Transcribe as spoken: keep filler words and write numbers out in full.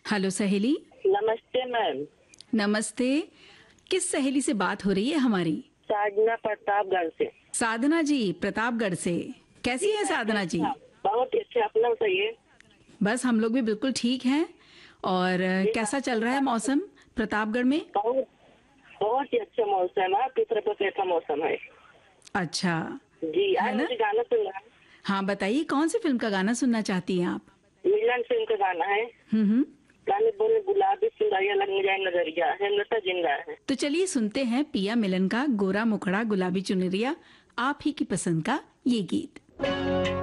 Hello सहेली। नमस्ते ma'am. नमस्ते। किस सहेली से बात हो रही है हमारी? साधना प्रतापगढ़ से। साधना जी प्रतापगढ़ से। कैसी है साधना जी? बहुत अच्छा, अपना बताइए। बस हम लोग भी बिल्कुल ठीक हैं। और अ, कैसा चल रहा है मौसम प्रतापगढ़ में? बहुत बहुत ही अच्छा मौसम है, आपकी तरफ कैसा मौसम है? अच्छा। जी, है आज ना? मुझे गाना सुनना है। हाँ बताइए, कौन सी फिल्म का गाना सुनना चाहती हैं आप? मिलन फिल्म का गाना है। हम्म हम्म। गाने बोले गुलाबी सुंदरिया लग जाए नजरिया है, नशा जिंदा है। तो चलिए सुनते हैं पिया मिलन का गोरा मुखड़ा गुलाबी चुनरिया, आप ही की पसंद का ये गीत।